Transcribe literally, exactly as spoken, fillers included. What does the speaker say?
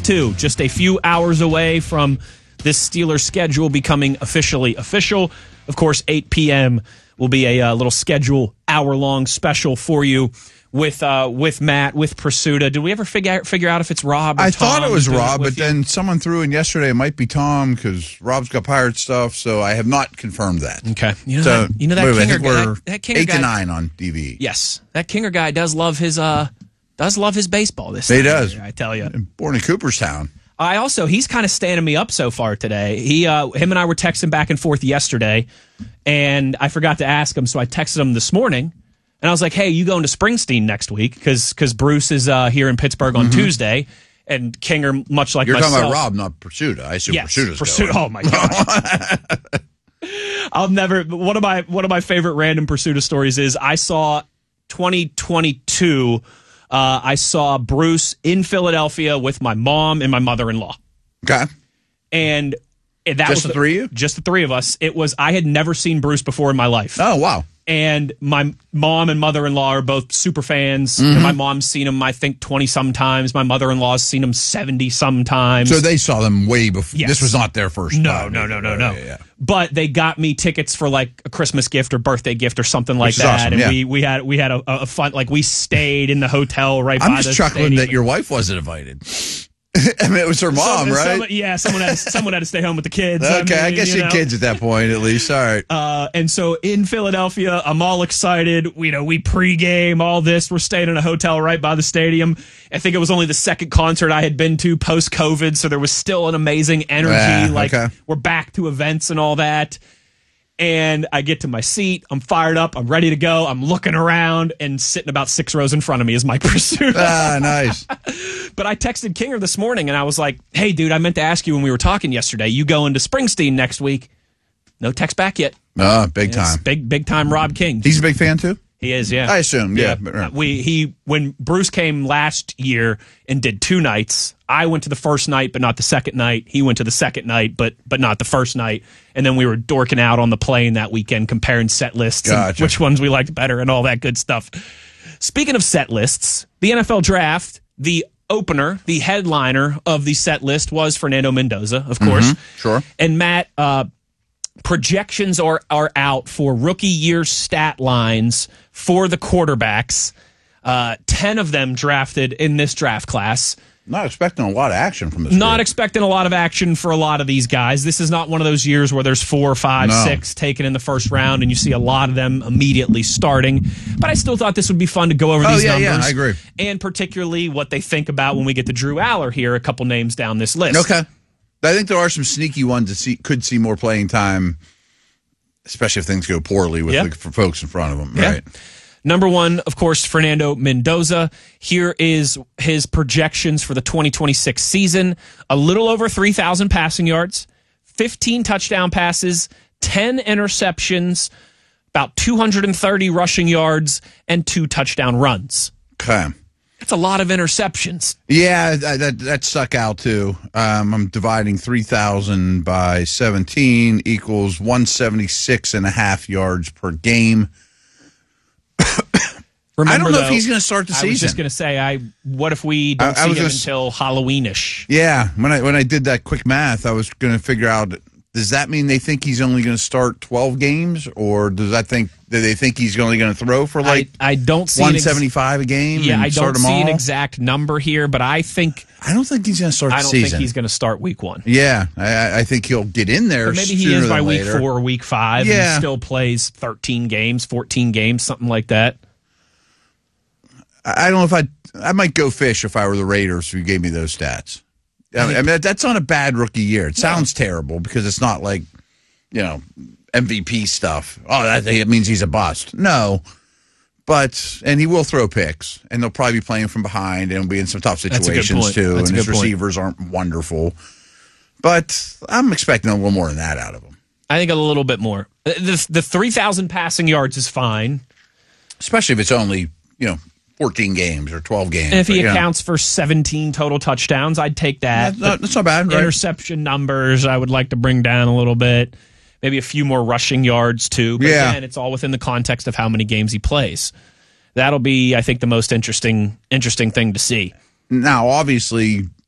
too. Just a few hours away from this Steelers schedule becoming officially official. Of course, eight p.m. will be a uh, little schedule hour-long special for you with uh, with Matt, with Pursuta. Did we ever figure out, figure out if it's Rob or I Tom thought it was Rob, it but you? then someone threw in yesterday it might be Tom because Rob's got pirate stuff, so I have not confirmed that. Okay. You know so, that, you know that wait, wait, Kinger I think we're that, that Kinger eight guy, to nine on D V E. Yes. That Kinger guy does love his uh does love his baseball this He time does. year, I tell you. Born in Cooperstown. I also, he's kind of standing me up so far today. He, uh, him and I were texting back and forth yesterday, and I forgot to ask him, so I texted him this morning, and I was like, hey, you going to Springsteen next week? Because Bruce is uh, here in Pittsburgh on mm-hmm. Tuesday, and Kinger, much like You're myself. You're talking about Rob, not Pursuta. I assume yes, Pursuita's Pursuta. going. Oh, my gosh. I'll never, one of my one of my favorite random Pursuta stories is I saw twenty twenty-two Uh, I saw Bruce in Philadelphia with my mom and my mother-in-law. Okay. And that just was the three of you? Just the three of us. It was, I had never seen Bruce before in my life. Oh, wow. And my mom and mother-in-law are both super fans. Mm-hmm. And my mom's seen him, I think, twenty-some times. My mother-in-law's seen him seventy-some times. So they saw them way before. Yes. This was not their first no, time. No, no, no, no, no. Yeah, yeah. But they got me tickets for like a Christmas gift or birthday gift or something like Which is that. awesome, and yeah. we, we had we had a, a fun, like we stayed in the hotel right I'm by just the chuckling stadium. that your wife wasn't invited. I mean, it was her mom, Some- right? some- yeah, someone had, someone had to stay home with the kids. Okay, I, mean, I guess you you know. had kids at that point, at least. All right. Uh, and so in Philadelphia, I'm all excited. You know, we pregame, all this. We're staying in a hotel right by the stadium. I think it was only the second concert I had been to post-COVID, so there was still an amazing energy. Ah, like, okay. we're back to events and all that. And I get to my seat. I'm fired up. I'm ready to go. I'm looking around, and sitting about six rows in front of me is Mike Pursuta. Ah, nice. But I texted Kinger this morning, and I was like, hey, dude, I meant to ask you when we were talking yesterday. You going to Springsteen next week? No text back yet. Oh, big It's time. Big, big time Rob King. He's a big fan, too? He is, yeah. I assume, yeah. Uh, we he when Bruce came last year and did two nights, I went to the first night but not the second night. He went to the second night but but not the first night. And then we were dorking out on the plane that weekend comparing set lists Gotcha. and which ones we liked better and all that good stuff. Speaking of set lists, the N F L draft, the opener, the headliner of the set list was Fernando Mendoza, of course. Mm-hmm, sure. And Matt, uh, projections are are out for rookie year stat lines for the quarterbacks. Uh, ten of them drafted in this draft class. Not expecting a lot of action from this Not group. expecting a lot of action for a lot of these guys. This is not one of those years where there's four, five, No. six taken in the first round, and you see a lot of them immediately starting. But I still thought this would be fun to go over Oh, these yeah, numbers. yeah, I agree. And particularly what they think about when we get to Drew Aller here, a couple names down this list. Okay. I think there are some sneaky ones that see, could see more playing time, especially if things go poorly with Yeah. the for folks in front of them. Yeah. Right. Number one, of course, Fernando Mendoza. Here is his projections for the twenty twenty-six season. A little over three thousand passing yards, fifteen touchdown passes, ten interceptions, about two hundred thirty rushing yards, and two touchdown runs. Okay. That's a lot of interceptions. Yeah, that that, that stuck out too. Um, I'm dividing three thousand by seventeen equals one seventy-six and a half yards per game. Remember, I don't know though, if he's going to start the I season. was just going to say, I what if we don't I- I see was him gonna s- until Halloweenish? Yeah, when I when I did that quick math, I was going to figure out, does that mean they think he's only going to start twelve games, or does that think do they think he's only going to throw for like I, I don't see an one ex- seventy-five a game? Yeah, and I start don't them see an all? exact number here, but I think I don't think he's going to start I the don't season. think he's going to start week one. Yeah, I, I think he'll get in there. But maybe he sooner is by than week later. four or week five Yeah. and still plays thirteen games, fourteen games, something like that. I don't know if I I might go fish if I were the Raiders who gave me those stats. I mean, I mean that's not a bad rookie year. It sounds terrible because it's not like, you know, M V P stuff. Oh, that it means he's a bust. No, but and he will throw picks, and they'll probably be playing from behind, and be in some tough That's a good situations point. too. That's a and his good point. receivers aren't wonderful, but I'm expecting a little more than that out of him. I think a little bit more. The the three thousand passing yards is fine. Especially if it's only, you know, fourteen games or twelve games. And if he but, you know, accounts for seventeen total touchdowns, I'd take that. that's not, that's not bad, right? Interception numbers, I would like to bring down a little bit. Maybe a few more rushing yards, too. But Yeah. again, it's all within the context of how many games he plays. That'll be, I think, the most interesting interesting thing to see. Now, obviously,